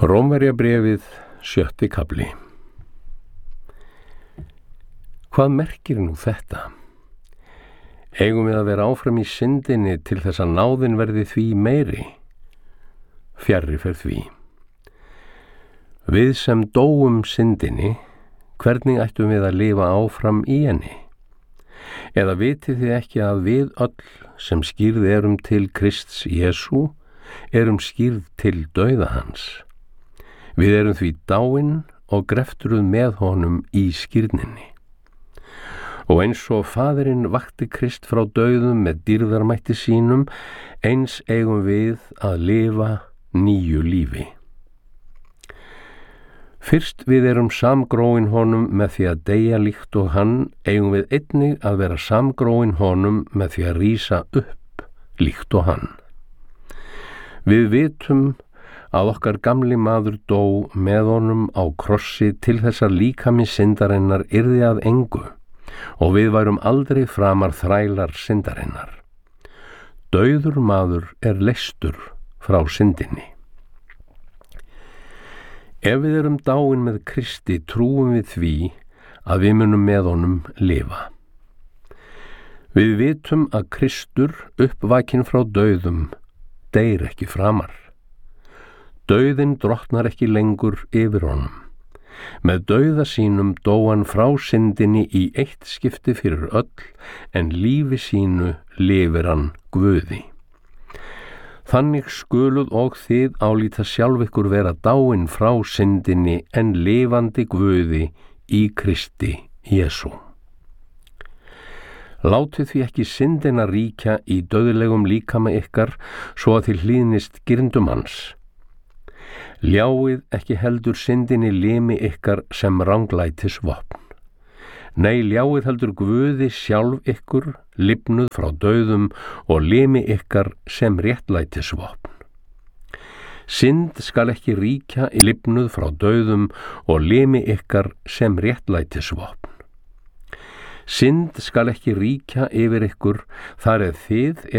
Rómverjabréfið 7. kafli. Hvað merkir nú þetta? Eigum við að vera áfram í syndinni til þess að náðin verði því meiri? Fjarri fer því. Við sem dóum syndinni, hvernig ættum við að lifa áfram í henni? Eða vitið þið ekki að við öll sem skírð erum til Krists Jesú, erum skírð til dauða hans? Við erum því dáin og greftruð með honum í skírninni. Og eins og Faðirinn vakti Krist frá dauðum með dýrðarmætti sínum, eins eigum við að lifa nýju lífi. Fyrst við erum samgróin honum með því að deyja líkt og hann, eigum við einnig að vera samgróin honum með því að rísa upp líkt og hann. Við vitum að okkar gamli maður dó með honum á krossi til þess að líkami syndarinnar yrði að engu og við værum aldrei framar þrælar syndarinnar. Dauður maður er leystur frá syndinni. Ef við erum dáin með Kristi trúum við því að við munum með honum lifa. Við vitum að Kristur, uppvakinn frá dauðum, deyr ekki framar. Dauðinn drottnar ekki lengur yfir honum. Með dauða sínum dó hann frá syndinni í eitt skipti fyrir öll, en lífi sínu lifir hann Guði. Þannig skuluð og þið álíta sjálf ykkur vera dáin frá syndinni en lifandi Guði í Kristi Jesú. Látið því ekki syndina ríkja í dauðlegum líkama ykkar svo að þið hlýðnist girndum hans. Ljáið ekki heldur syndinni limi ykkar sem ranglætis vopn. Nei, ljáið heldur Guði sjálf ykkur, lifnuð frá dauðum og limi ykkar sem réttlætis vopn. Synd skal ekki ríkja í lifnuð frá dauðum og limi ykkar sem réttlætis vopn. Synd skal ekki ríkja yfir ykkur þar eð þið